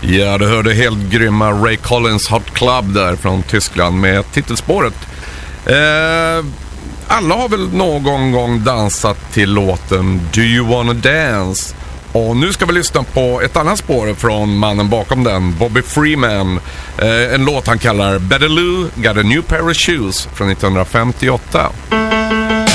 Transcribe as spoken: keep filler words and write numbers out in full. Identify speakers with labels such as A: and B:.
A: Ja, du hörde helt grymma Ray Collins Hot Club där från Tyskland med titelspåret. Eh, alla har väl någon gång dansat till låten Do You Wanna Dance? Och nu ska vi lyssna på ett annat spår från mannen bakom den, Bobby Freeman. Eh, en låt han kallar Better Lou Got a New Pair of Shoes från nittonhundrafemtioåtta.